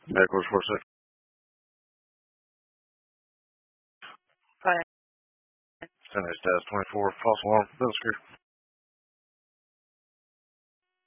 Nicholas, what's that? Fine. San Diego 24, false alarm, Bill Screw.